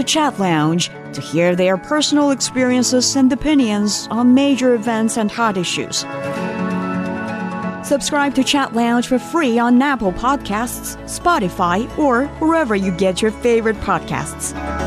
Chat Lounge to hear their personal experiences and opinions on major events and hot issues. Subscribe to Chat Lounge for free on Apple Podcasts, Spotify, or wherever you get your favorite podcasts.